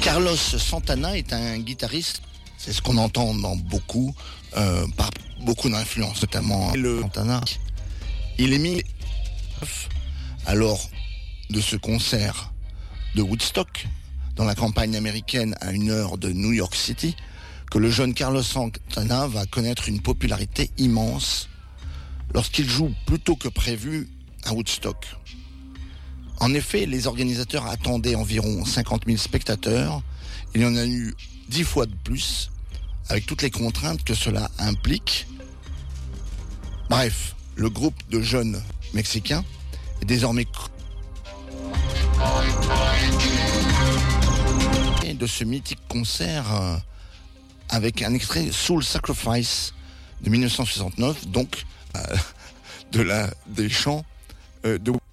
Carlos Santana est un guitariste, c'est ce qu'on entend dans par beaucoup d'influences, notamment le Santana. Il est mis alors de ce concert de Woodstock, dans la campagne américaine à 1 heure de New York City, que le jeune Carlos Santana va connaître une popularité immense lorsqu'il joue plus tôt que prévu à Woodstock. En effet, les organisateurs attendaient environ 50 000 spectateurs. Il y en a eu 10 fois de plus, avec toutes les contraintes que cela implique. Bref, le groupe de jeunes Mexicains est désormais de ce mythique concert avec un extrait Soul Sacrifice de 1969, donc des chants de